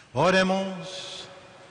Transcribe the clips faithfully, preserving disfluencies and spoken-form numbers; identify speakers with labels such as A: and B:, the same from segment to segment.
A: Oremos.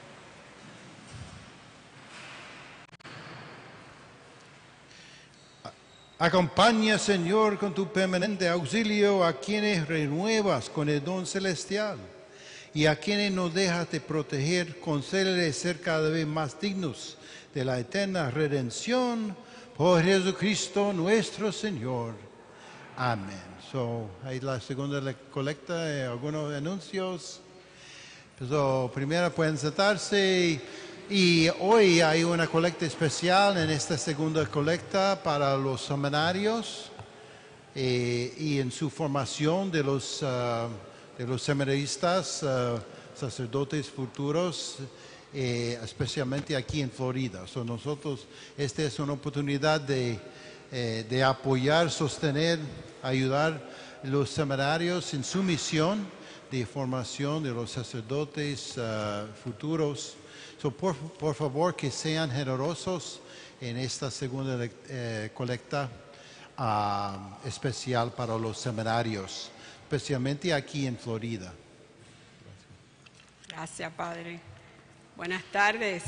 A: Acompaña, Señor, con tu permanente auxilio a quienes renuevas con el don celestial y a quienes nos dejas de proteger, concédeles ser cada vez más dignos de la eterna redención por Jesucristo nuestro Señor. Amén. So, ahí la segunda colecta, eh, algunos anuncios. So, primero pueden sentarse. Y hoy hay una colecta especial en esta segunda colecta para los seminarios eh, y en su formación de los, uh, de los seminaristas, uh, sacerdotes futuros, eh, especialmente aquí en Florida. So, nosotros, esta es una oportunidad de, eh, de apoyar, sostener, ayudar los seminarios en su misión de formación de los sacerdotes uh, futuros. So, por, por favor, que sean generosos en esta segunda eh, colecta uh, especial para los seminarios, especialmente aquí en Florida.
B: Gracias, Padre. Buenas tardes.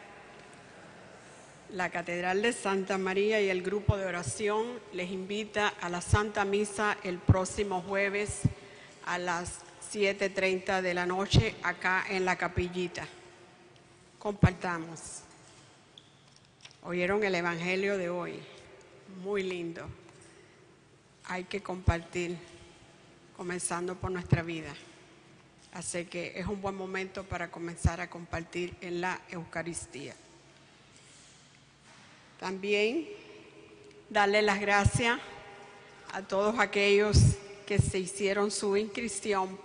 B: La Catedral de Santa María y el grupo de oración les invita a la Santa Misa el próximo jueves a las siete treinta de la noche acá en la capillita. Compartamos. Oyeron el evangelio de hoy, muy lindo. Hay que compartir, comenzando por nuestra vida. Así que es un buen momento para comenzar a compartir en la Eucaristía. También darle las gracias a todos aquellos que se hicieron su inscripción